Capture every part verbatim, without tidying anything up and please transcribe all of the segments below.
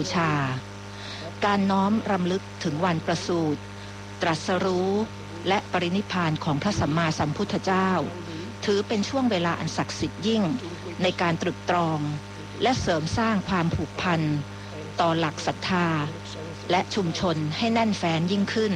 ชาการน้อมรำลึกถึงวันประสูติตรัสรู้และปรินิพพานของพระสัมมาสัมพุทธเจ้าถือเป็นช่วงเวลาอันศักดิ์สิทธิ์ยิ่งในการตรึกตรองและเสริมสร้างความผูกพันต่อหลักศรัทธาและชุมชนให้แน่นแฟ้นยิ่งขึ้น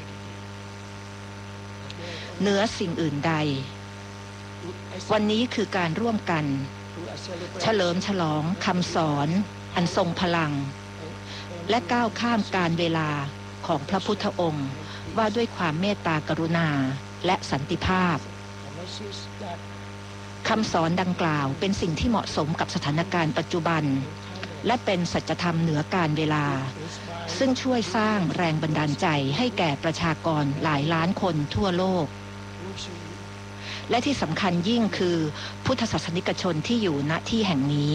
เหนือสิ่งอื่นใดวันนี้คือการร่วมกันเฉลิมฉลองคำสอนอันทรงพลังและก้าวข้ามการเวลาของพระพุทธองค์ว่าด้วยความเมตตากรุณาและสันติภาพคำสอนดังกล่าวเป็นสิ่งที่เหมาะสมกับสถานการณ์ปัจจุบันและเป็นสัจธรรมเหนือการเวลาซึ่งช่วยสร้างแรงบันดาลใจให้แก่ประชากรหลายล้านคนทั่วโลกและที่สำคัญยิ่งคือพุทธศาสนิกชนที่อยู่ณที่แห่งนี้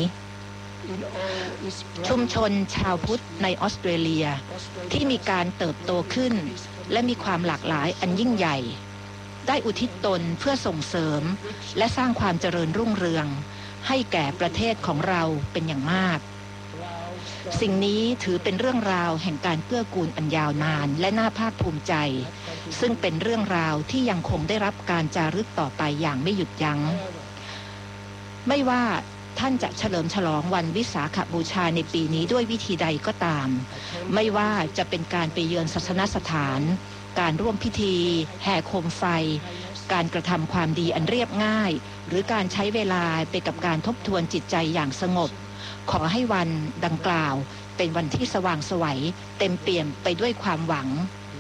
ชุมชนชาวพุทธในออสเตรเลียที่มีการเติบโตขึ้นและมีความหลากหลายอันยิ่งใหญ่ได้อุทิศตนเพื่อส่งเสริมและสร้างความเจริญรุ่งเรืองให้แก่ประเทศของเราเป็นอย่างมากสิ่งนี้ถือเป็นเรื่องราวแห่งการเกื้อกูลอันยาวนานและน่าภาคภูมิใจซึ่งเป็นเรื่องราวที่ยังคงได้รับการจารึกต่อไปอย่างไม่หยุดยั้งไม่ว่าท่านจะเฉลิมฉลองวันวิสาขบูชาในปีนี้ด้วยวิธีใดก็ตามไม่ว่าจะเป็นการไปเยือนศาสนสถานการร่วมพิธีแห่โคมไฟการกระทำความดีอันเรียบง่ายหรือการใช้เวลาไปกับการทบทวนจิตใจอย่างสงบขอให้วันดังกล่าวเป็นวันที่สว่างไสวเต็มเปี่ยมไปด้วยความหวัง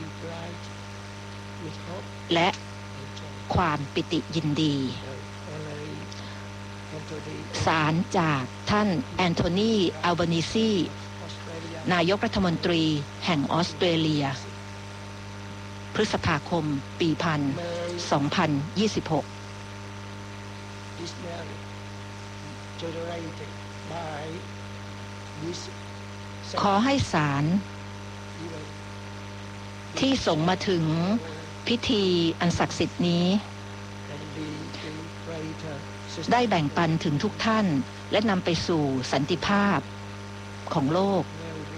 และความปิติยินดีสารจากท่านแอนโทนีอัลบานีซีนายกรัฐมนตรีแห่งออสเตรเลียพฤษภาคมปีพันสองพันยี่สิบหกขอให้ศาลที่ส่งมาถึงพิธีอันศักดิ์สิทธิ์นี้ได้แบ่งปันถึงทุกท่านและนำไปสู่สันติภาพของโลก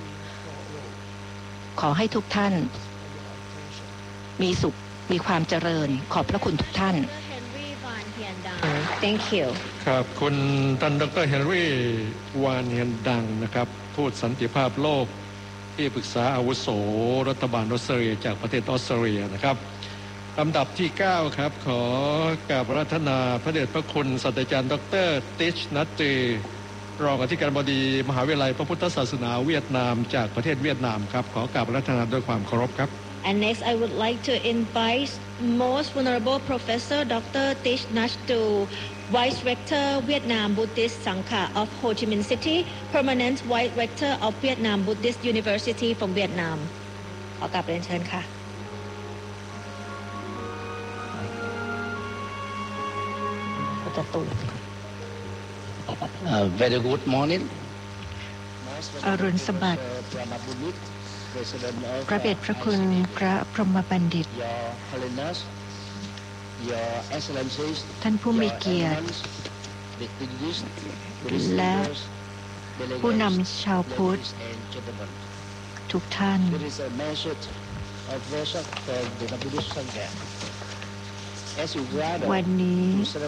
ขอให้ทุกท่านมีสุขมีความเจริญขอบพระคุณทุกท่าน Thank you ครับคุณท่านดรเฮนรี่วานเฮียนดังนะครับทูตสันติภาพโลกที่ปรึกษาอาวุโสรัฐบาลออสเตรเลียจากประเทศออสเตรเลียนะครับลำดับที่เก้าครับขอกราบอาราธนาพระเดชพระคุณศาสตราจารย์ดรติชนัตตีรองอธิการบดีมหาวิทยาลัยพระพุทธศาสนาเวียดนามจากประเทศเวียดนามครับขอกราบอาราธนาด้วยความเคารพครับ And next, I would like to invite Most Venerable Professor Doctor Thich Nhat Tu, Vice Rector Vietnam Buddhist Sangha of Ho Chi Minh City, Permanent Vice Rector of Vietnam Buddhist University from Vietnam. ขอกราบเรียนเชิญค่ะ Uh, very good morning. อรุณสวัสดิ์พระเดชพระคุณพระพรหมบัณฑิตท่านผู้มีเกียรติและผู้นำชาวพุทธทุกท่านวันนี้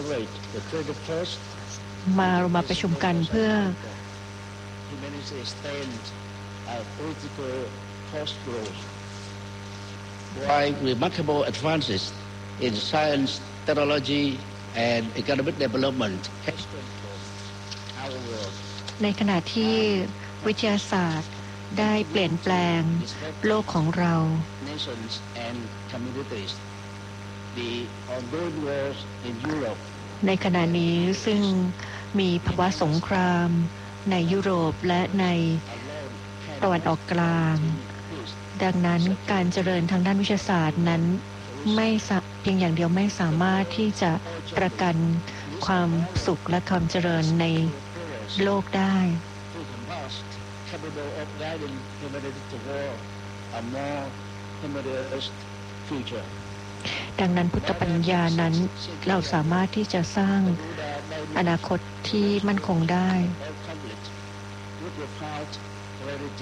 มาเรามาประชุมกันเพื่อ By remarkable advances in science, technology, and economic development, ในขณะที่วิทยาศาสตร์ได้เปลี่ยนแปลงโลกของเรา nations and communities, the ongoing wars in Europe, ในขณะนี้ซึ่งมีภาวะสงครามในยุโรปและในตะวันออกกลางดังนั้นการเจริญทางด้านวิทยาศาสตร์นั้นไม่เพียงอย่างเดียวไม่สามารถที่จะประกันความสุขและความเจริญในโลกได้ดังนั้นพุทธปัญญานั้นเราสามารถที่จะสร้างอนาคตที่มั่นคงได้